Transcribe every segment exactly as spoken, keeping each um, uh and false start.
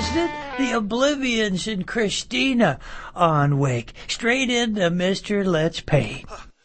Winston, the Oblivions, and Christina on Wake. Straight into Mister Let's Paint.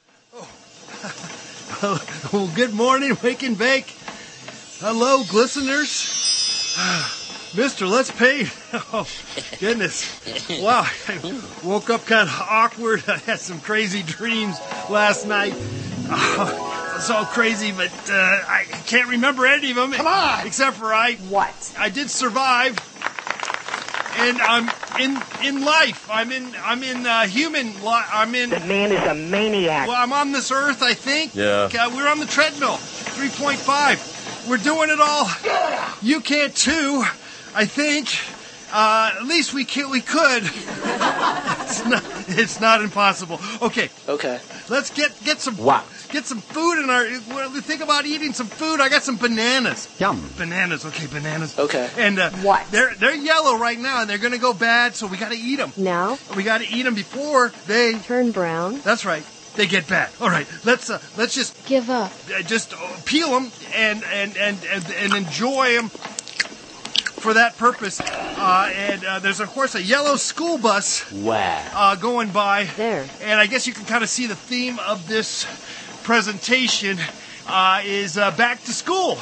Well, good morning, Wake and Bake. Hello, glisteners. Mister Let's Paint. Oh, goodness. Wow, I woke up kind of awkward. I had some crazy dreams last night. Oh, it was all crazy, but uh, I can't remember any of them. Come on! Except for I... What? I did survive. And I'm in in life. I'm in I'm in uh, human life. I'm in. The man is a maniac. Well, I'm on this earth, I think. Yeah. Uh, we're on the treadmill, three point five. We're doing it all. You can too, I think. Uh, at least we can, we could. It's not. It's not impossible. Okay. Okay. Let's get get some. What? Get some food in our... Well, think about eating some food. I got some bananas. Yum. Bananas. Okay, bananas. Okay. And uh, What? They're they're yellow right now, and they're going to go bad, so we got to eat them. Now, We got to eat them before they... turn brown. That's right. They get bad. All right. Let's uh, let's just Give up. uh, just uh, peel them and and, and and and enjoy them for that purpose. Uh, and uh, there's of course a yellow school bus Wow. uh, going by. There. And I guess you can kind of see the theme of this presentation uh, is uh, back to school.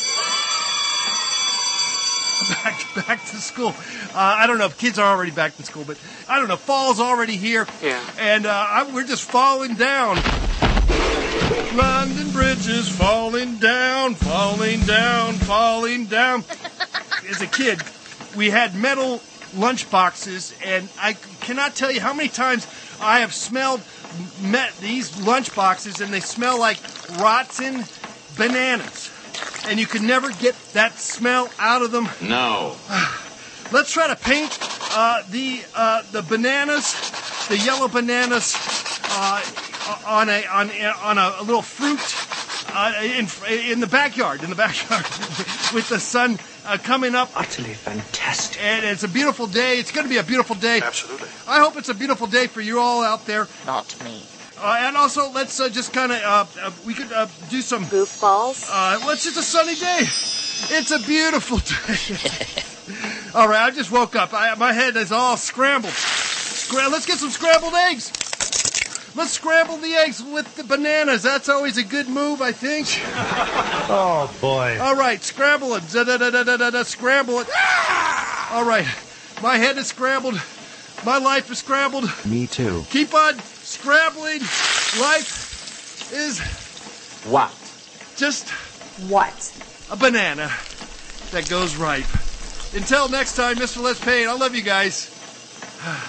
Back, back to school. Uh, I don't know if kids are already back to school, but I don't know. Fall's already here. Yeah. And uh, I, we're just falling down. London Bridge is falling down, falling down, falling down. As a kid, we had metal lunch boxes, and I cannot tell you how many times I have smelled met these lunch boxes, and they smell like rotten bananas. And you could never get that smell out of them. No. Let's try to paint uh, the uh, the bananas, the yellow bananas, uh, on a on on a little fruit uh, in in the backyard, in the backyard, with the sun uh, coming up. Utterly fantastic. And it's a beautiful day. It's going to be a beautiful day. Absolutely. I hope it's a beautiful day for you all out there. Not me. Uh, and also, let's uh, just kind of uh, uh, we could uh, do some. Goofballs. Uh, well, it's just a sunny day. It's a beautiful day. All right, I just woke up. I, my head is all scrambled. Scra- let's get some scrambled eggs. Let's scramble the eggs with the bananas. That's always a good move, I think. Oh, boy. All right, scramble it. Da-da-da-da-da-da, scramble it. All right, my head is scrambled. My life is scrambled. Me too. Keep on scrambling. Life is What? just What? a banana that goes ripe. Until next time, Mister Let's Paint, I love you guys.